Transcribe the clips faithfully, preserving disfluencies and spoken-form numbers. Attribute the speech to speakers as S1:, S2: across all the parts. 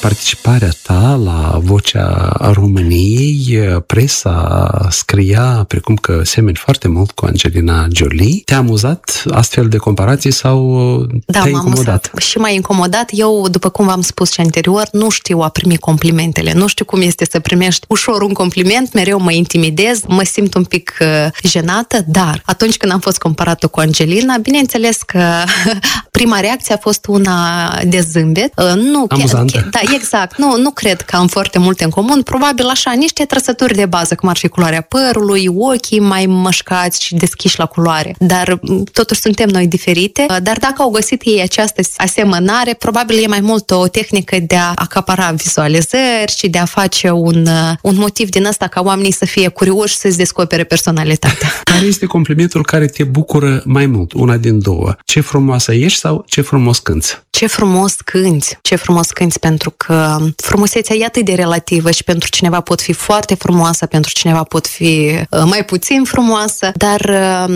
S1: participarea ta la Vocea României, presa scria precum că semeni foarte mult cu Angelina Jolie. Te-a amuzat astfel de comparații sau
S2: da,
S1: te-a incomodat?
S2: Amuzat. Și m-a incomodat. Eu, după cum v-am spus și anterior, nu știu a primi complimentele. Nu știu cum este să primești ușor un compliment, mereu mă intimidez, mă simt un pic uh, jenată, dar atunci când am fost comparată cu Angelina, bineînțeles că prima reacție a fost una de zâmbet. Uh, nu,
S1: Amuzantă.
S2: Da, exact. Nu, nu cred că am foarte multe în comun. Probabil așa, niște trăsături de bază, cum ar fi culoarea părului, ochii mai mășcați și deschiși la culoare. Dar totuși suntem noi diferite. Dar dacă au găsit ei această asemănare, probabil e mai mult o tehnică de a acapara vizualizări și de a face un, un motiv din ăsta ca oamenii să fie curioși să-ți descopere personalitatea.
S1: Care este complimentul care te bucură mai mult? Una din două. Ce frumoasă ești sau ce frumos cânți?
S2: Ce frumos cânți, ce frumos cânți, pentru că frumusețea e atât de relativă și pentru cineva pot fi foarte frumoasă, pentru cineva pot fi mai puțin frumoasă, dar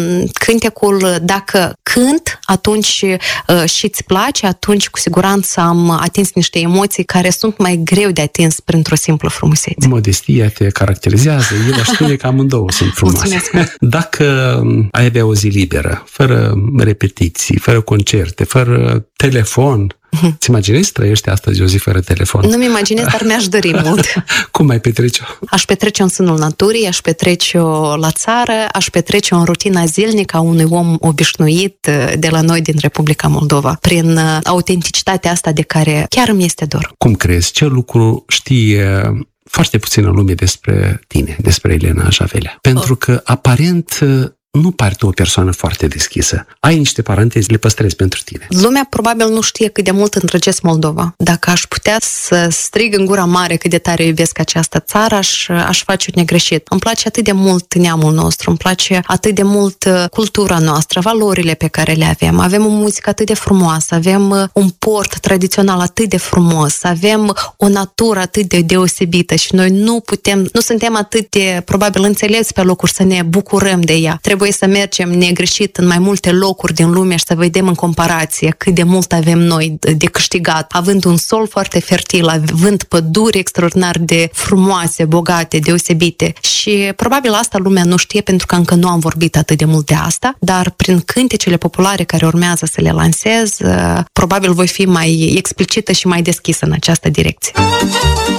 S2: cântecul, dacă cânt, atunci și îți place, atunci cu siguranță am atins niște emoții care sunt mai greu de atins printr-o simplă frumusețe.
S1: Modestia te caracterizează, eu aș spune că amândouă sunt frumoase.
S2: Mulțumesc.
S1: Dacă ai avea o zi liberă, fără repetiții, fără concerte, fără telefon, îți imaginezi, trăiești astăzi o zi fără telefon?
S2: Nu-mi imaginez, dar mi-aș dori mult.
S1: Cum ai petrece-o?
S2: Aș petrece în sânul naturii, aș petrece-o la țară, aș petrece-o în rutina zilnică a unui om obișnuit de la noi din Republica Moldova, prin autenticitatea asta de care chiar îmi este dor.
S1: Cum crezi? Ce lucru știe foarte puțină lume despre tine, despre Elena Javelea? Pentru că, aparent, nu pari tu o persoană foarte deschisă. Ai niște paranteze, le păstrezi pentru tine.
S2: Lumea probabil nu știe cât de mult îndrăgesc Moldova. Dacă aș putea să strig în gura mare cât de tare iubesc această țară, aș, aș face un negreșit. Îmi place atât de mult neamul nostru, îmi place atât de mult cultura noastră, valorile pe care le avem. Avem o muzică atât de frumoasă, avem un port tradițional atât de frumos, avem o natură atât de deosebită și noi nu putem, nu suntem atât de, probabil, înțelepți pe locuri să ne bucurăm de ea. Trebuie să mergem negreșit în mai multe locuri din lume și să vedem în comparație cât de mult avem noi de câștigat, având un sol foarte fertil, având păduri extraordinar de frumoase, bogate, deosebite. Și probabil asta lumea nu știe pentru că încă nu am vorbit atât de mult de asta, dar prin cântecele populare care urmează să le lansez, probabil voi fi mai explicită și mai deschisă în această direcție.